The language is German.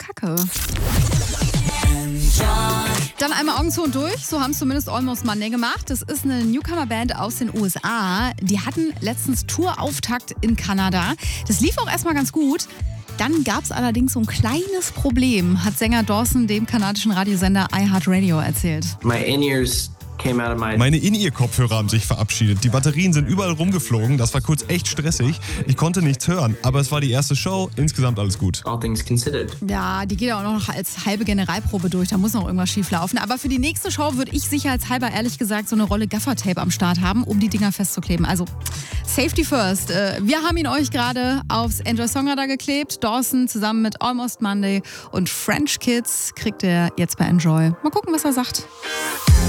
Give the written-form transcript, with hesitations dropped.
kacke. Dann einmal Augen zu und durch, so haben es zumindest Almost Monday gemacht. Das ist eine Newcomer-Band aus den USA. Die hatten letztens Tourauftakt in Kanada. Das lief auch erstmal ganz gut. Dann gab es allerdings so ein kleines Problem, hat Sänger Dawson dem kanadischen Radiosender iHeartRadio erzählt. Meine In-Ear-Kopfhörer haben sich verabschiedet. Die Batterien sind überall rumgeflogen. Das war kurz echt stressig. Ich konnte nichts hören, aber es war die erste Show. Insgesamt alles gut. Ja, die geht auch noch als halbe Generalprobe durch. Da muss noch irgendwas schief laufen. Aber für die nächste Show würde ich sicherheitshalber, ehrlich gesagt, so eine Rolle Gaffertape am Start haben, um die Dinger festzukleben. Also Safety first. Wir haben ihn euch gerade aufs Enjoy Songradar geklebt. Dawson zusammen mit Almost Monday und French Kids kriegt er jetzt bei Enjoy. Mal gucken, was er sagt.